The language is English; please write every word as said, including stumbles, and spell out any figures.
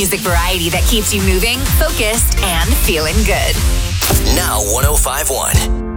Music variety that keeps you moving, focused, and feeling good. Now one oh five point one.